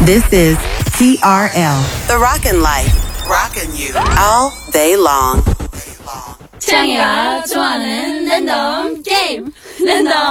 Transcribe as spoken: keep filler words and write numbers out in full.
This is T R L, The Rockin' Life. Rockin' you all day long. 창이가 좋아하는 랜덤 게임 랜덤